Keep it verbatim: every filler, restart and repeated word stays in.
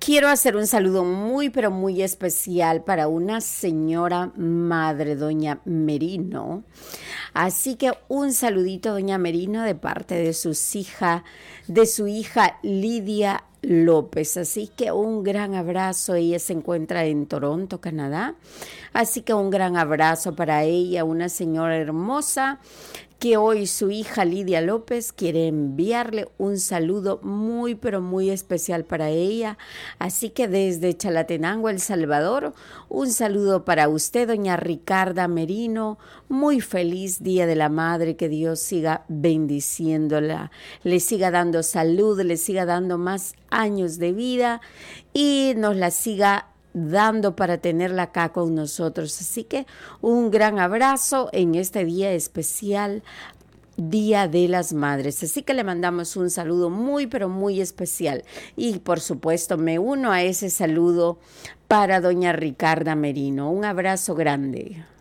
Quiero hacer un saludo muy, pero muy especial para una señora madre, doña Merino. Así que un saludito, doña Merino, de parte de sus hija, de su hija Lidia López. Así que un gran abrazo. Ella se encuentra en Toronto, Canadá. Así que un gran abrazo para ella, una señora hermosa, que hoy su hija Lidia López quiere enviarle un saludo muy, pero muy especial para ella. Así que desde Chalatenango, El Salvador, un saludo para usted, doña Ricarda Merino. Muy feliz Día de la Madre, que Dios siga bendiciéndola, le siga dando salud, le siga dando más años de vida y nos la siga dando para tenerla acá con nosotros. Así que un gran abrazo en este día especial, Día de las Madres. Así que le mandamos un saludo muy, pero muy especial. Y por supuesto me uno a ese saludo para doña Ricarda Merino. Un abrazo grande.